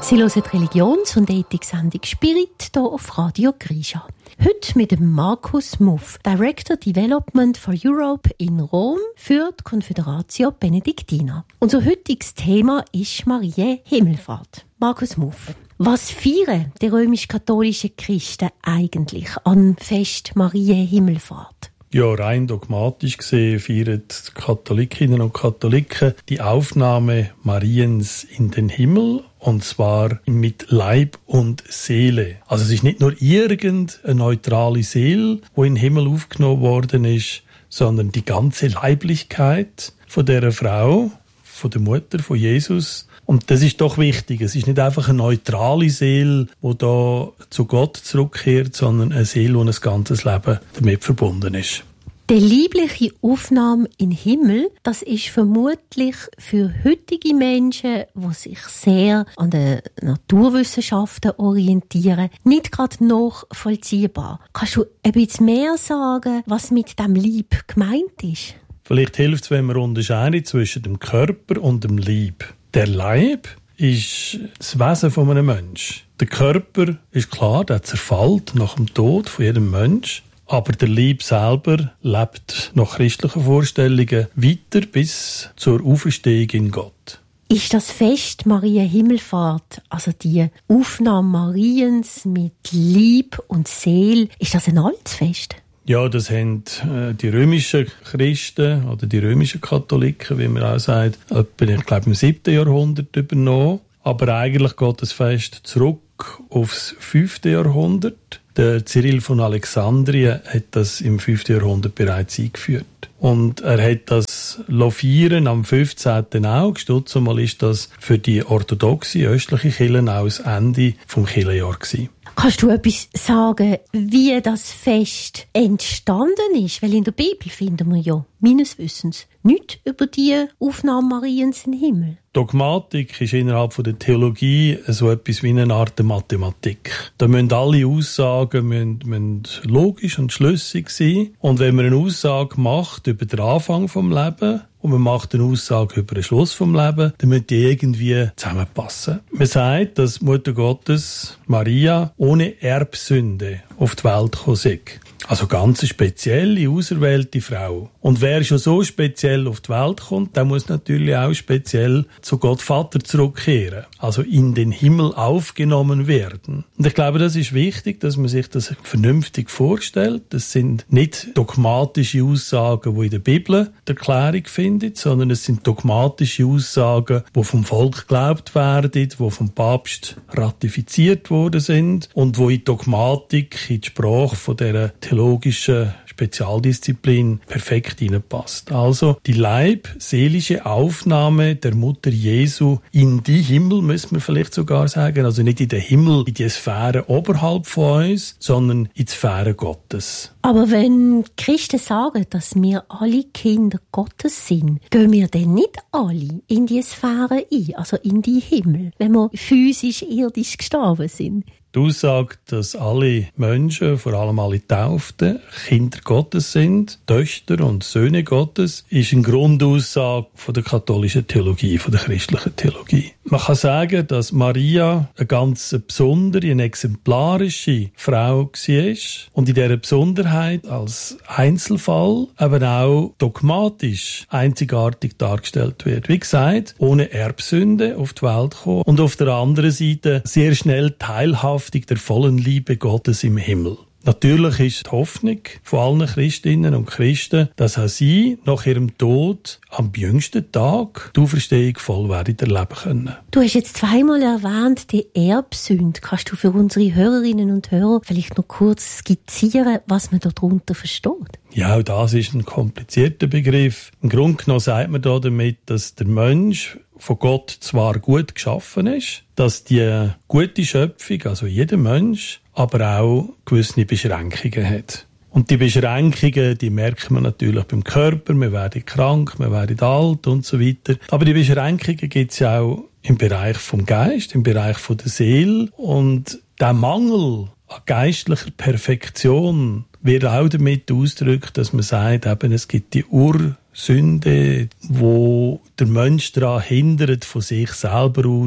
Sie hören die Religions- und Ethik-Sendung «Spirit» hier auf Radio Grisha. Heute mit dem Markus Muff, Director Development for Europe in Rom für die Confederatio Benedictina. Unser heutiges Thema ist Mariä Himmelfahrt. Markus Muff, was feiern die römisch-katholischen Christen eigentlich an Fest Mariä Himmelfahrt? Ja, rein dogmatisch gesehen feiern die Katholikinnen und Katholiken die Aufnahme Mariens in den Himmel, und zwar mit Leib und Seele. Also es ist nicht nur irgendeine neutrale Seele, die in den Himmel aufgenommen worden ist, sondern die ganze Leiblichkeit von dieser Frau, von der Mutter von Jesus. Und das ist doch wichtig. Es ist nicht einfach eine neutrale Seele, die da zu Gott zurückkehrt, sondern eine Seele, die ein ganzes Leben damit verbunden ist. Die liebliche Aufnahme in den Himmel, das ist vermutlich für heutige Menschen, die sich sehr an den Naturwissenschaften orientieren, nicht gerade nachvollziehbar. Kannst du ein bisschen mehr sagen, was mit dem Leib gemeint ist? Vielleicht hilft es, wenn wir unterscheiden zwischen dem Körper und dem Leib. Der Leib ist das Wesen von einem Menschen. Der Körper ist klar, der zerfällt nach dem Tod von jedem Menschen. Aber der Leib selber lebt nach christlichen Vorstellungen weiter bis zur Auferstehung in Gott. Ist das Fest Mariä Himmelfahrt, also die Aufnahme Mariens mit Leib und Seele, ist das ein altes Fest? Ja, das haben die römischen Christen oder die römischen Katholiken, wie man auch sagt, etwa, ich glaube, im 7. Jahrhundert übernommen. Aber eigentlich geht das Fest zurück aufs 5. Jahrhundert. Der Cyril von Alexandrien hat das im 5. Jahrhundert bereits eingeführt. Und er hat das feiern am 15. August. Zumal ist das für die orthodoxe östliche Kirche auch das Ende des Kirchenjahres gewesen. Kannst du etwas sagen, wie das Fest entstanden ist? Weil in der Bibel finden wir ja, meines Wissens, nichts über die Aufnahme Mariens in den Himmel. Dogmatik ist innerhalb der Theologie so etwas wie eine Art Mathematik. Da müssen alle Aussagen müssen logisch und schlüssig sein. Und wenn man eine Aussage macht über den Anfang vom Leben und man macht eine Aussage über den Schluss vom Leben, dann müssen die irgendwie zusammenpassen. Man sagt, dass Mutter Gottes, Maria, ohne Erbsünde auf die Welt gekommen ist. Also ganz eine spezielle, auserwählte Frau. Und wer schon so speziell auf die Welt kommt, der muss natürlich auch speziell zu Gott Vater zurückkehren. Also in den Himmel aufgenommen werden. Und ich glaube, das ist wichtig, dass man sich das vernünftig vorstellt. Das sind nicht dogmatische Aussagen, die in der Bibel die Erklärung findet, sondern es sind dogmatische Aussagen, die vom Volk geglaubt werden, die vom Papst ratifiziert worden sind und die in die Dogmatik, in die Sprache von dieser theologischen Spezialdisziplin perfekt hineinpasst. Also die leibseelische Aufnahme der Mutter Jesu in die Himmel, müssen wir vielleicht sogar sagen. Also nicht in den Himmel, in die Sphäre oberhalb von uns, sondern in die Sphäre Gottes. Aber wenn Christen sagen, dass wir alle Kinder Gottes sind, gehen wir denn nicht alle in die Sphäre ein, also in die Himmel, wenn wir physisch, irdisch gestorben sind? Die Aussage, dass alle Menschen, vor allem alle Tauften, Kinder Gottes sind, Töchter und Söhne Gottes, ist eine Grundaussage von der katholischen Theologie, von der christlichen Theologie. Man kann sagen, dass Maria eine ganz besondere, eine exemplarische Frau war und in dieser Besonderheit als Einzelfall, aber auch dogmatisch einzigartig dargestellt wird. Wie gesagt, ohne Erbsünde auf die Welt gekommen und auf der anderen Seite sehr schnell teilhaft der vollen Liebe Gottes im Himmel. Natürlich ist die Hoffnung von allen Christinnen und Christen, dass auch sie nach ihrem Tod am jüngsten Tag die Auferstehung voll werden erleben können. Du hast jetzt zweimal erwähnt, die Erbsünde. Kannst du für unsere Hörerinnen und Hörer vielleicht noch kurz skizzieren, was man darunter versteht? Ja, auch das ist ein komplizierter Begriff. Im Grunde genommen sagt man da damit, dass der Mensch von Gott zwar gut geschaffen ist, dass die gute Schöpfung, also jeder Mensch, aber auch gewisse Beschränkungen hat. Und die Beschränkungen, die merkt man natürlich beim Körper. Wir werden krank, wir werden alt und so weiter. Aber die Beschränkungen gibt es ja auch im Bereich vom Geist, im Bereich von der Seele. Und der Mangel an geistlicher Perfektion wird auch damit ausgedrückt, dass man sagt, eben, es gibt die Ursünde, wo der Mensch daran hindert, von sich selber aus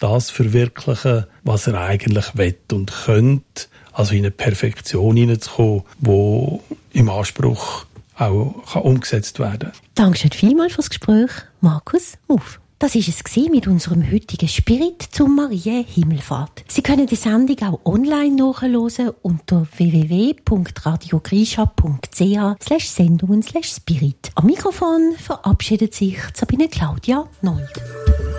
das verwirklichen, was er eigentlich will und könnte, also in eine Perfektion hineinzukommen, die im Anspruch auch umgesetzt werden kann. Dankeschön vielmals fürs Gespräch, Markus Muff. Das war es mit unserem heutigen Spirit zum Marienhimmelfahrt. Sie können die Sendung auch online nachhören unter www.radiogrisha.ch/sendungen/spirit. Am Mikrofon verabschiedet sich Sabine Claudia Nold.